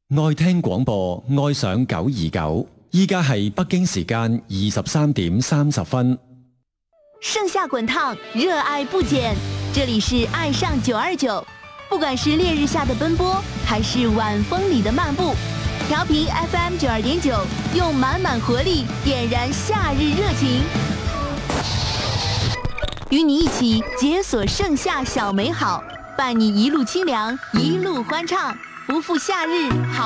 愛聽廣播，愛上929。依家係北京時間23:30。 盛夏滾燙，熱愛不減。這裡是愛上929，不管是烈日下的奔波，還是晚風裡的漫步，調頻 FM 92.9，用滿滿活力點燃夏日熱情，與你一起解鎖盛夏小美好，伴你一路清涼，一路歡暢，不負夏日好。